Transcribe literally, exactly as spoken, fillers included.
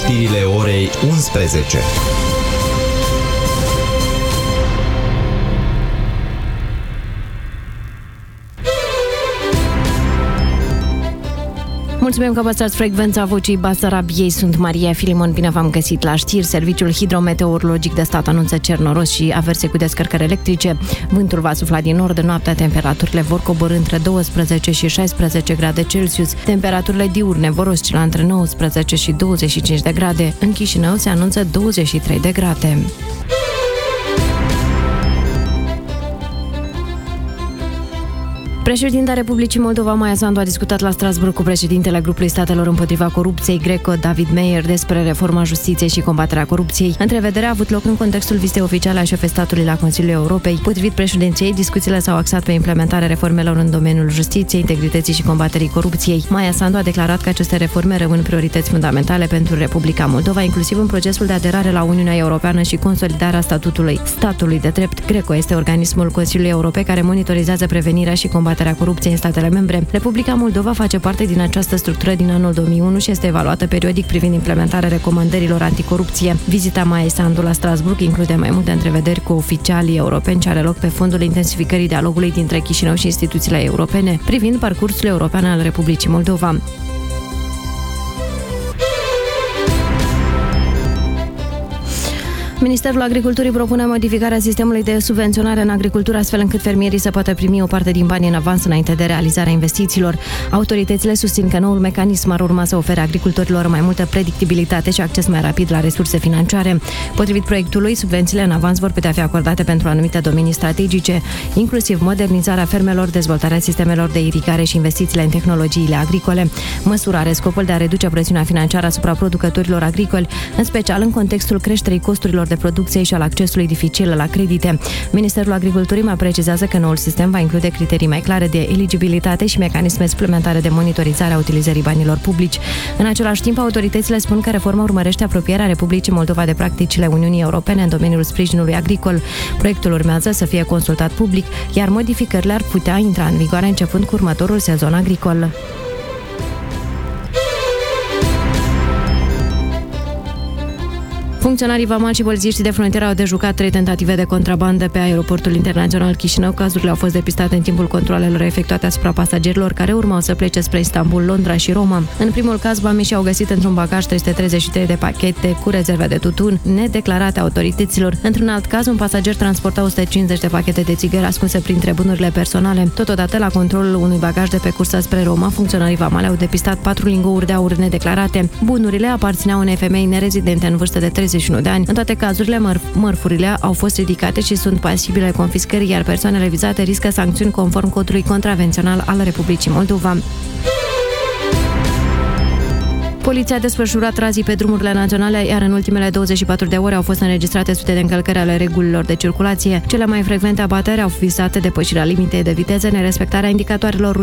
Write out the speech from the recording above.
știrile orei unsprezece. Mulțumim că păstrați frecvența Vocii Basarabiei. Sunt Maria Filimon, bine v-am găsit la știri. Serviciul Hidrometeorologic de Stat anunță cer noros și averse cu descărcări electrice. Vântul va sufla din nord. Noaptea temperaturile vor coborî între douăsprezece și șaisprezece grade Celsius. Temperaturile diurne vor oscila între nouăsprezece și douăzeci și cinci de grade. În Chișinău se anunță douăzeci și trei de grade. Președinta Republicii Moldova, Maia Sandu, a discutat la Strasbourg cu președintele grupului statelor împotriva corupției Greco, David Meyer, despre reforma justiției și combaterea corupției. Întrevederea a avut loc în contextul vizitei oficiale a șefei statului la Consiliul Europei. Potrivit președinției, discuțiile s-au axat pe implementarea reformelor în domeniul justiției, integrității și combaterii corupției. Maia Sandu a declarat că aceste reforme rămân priorități fundamentale pentru Republica Moldova, inclusiv în procesul de aderare la Uniunea Europeană și consolidarea statutului statului de drept. Greco este organismul Consiliului Europei care monitorizează prevenirea și combaterea corupției în statele membre. Republica Moldova face parte din această structură din anul două mii unu și este evaluată periodic privind implementarea recomandărilor anticorupție. Vizita Maiei Sandu la Strasbourg include mai multe întrevederi cu oficialii europeni ce are loc pe fondul intensificării dialogului dintre Chișinău și instituțiile europene privind parcursul european al Republicii Moldova. Ministerul Agriculturii propune modificarea sistemului de subvenționare în agricultură, astfel încât fermierii să poată primi o parte din bani în avans înainte de realizarea investițiilor. Autoritățile susțin că noul mecanism ar urma să ofere agricultorilor mai multă predictibilitate și acces mai rapid la resurse financiare. Potrivit proiectului, subvențiile în avans vor putea fi acordate pentru anumite domenii strategice, inclusiv modernizarea fermelor, dezvoltarea sistemelor de irigare și investițiile în tehnologiile agricole. Măsura are scopul de a reduce presiunea financiară asupra producătorilor agricoli, în special în contextul creșterii costurilor de producție și al accesului dificil la credite. Ministerul Agriculturii mai precizează că noul sistem va include criterii mai clare de eligibilitate și mecanisme suplimentare de monitorizare a utilizării banilor publici. În același timp, autoritățile spun că reforma urmărește apropierea Republicii Moldova de practicile Uniunii Europene în domeniul sprijinului agricol. Proiectul urmează să fie consultat public, iar modificările ar putea intra în vigoare începând cu următorul sezon agricol. Funcționarii vamali și polițiștii de frontieră au dejucat trei tentative de contrabandă pe aeroportul internațional Chișinău. Cazurile au fost depistate în timpul controalelor efectuate asupra pasagerilor care urmau să plece spre Istanbul, Londra și Roma. În primul caz, vamișii au găsit într-un bagaj trei sute treizeci și trei de pachete cu rezerve de tutun nedeclarate autorităților. Într-un alt caz, un pasager transporta o sută cincizeci de pachete de țigări ascunse printre bunurile personale. Totodată, la controlul unui bagaj de pe cursă spre Roma, funcționarii vamali au depistat patru lingouri de aur nedeclarate. Bunurile aparțineau unei femei nerezidente în vârstă de treizeci și unu de ani. În toate cazurile, măr- mărfurile au fost ridicate și sunt pasibile confiscării, iar persoanele vizate riscă sancțiuni conform codului contravențional al Republicii Moldova. Poliția a desfășurat razii pe drumurile naționale, iar în ultimele douăzeci și patru de ore au fost înregistrate sute de încălcări ale regulilor de circulație. Cele mai frecvente abateri au vizat depășirea limitei de viteză, nerespectarea indicatoarelor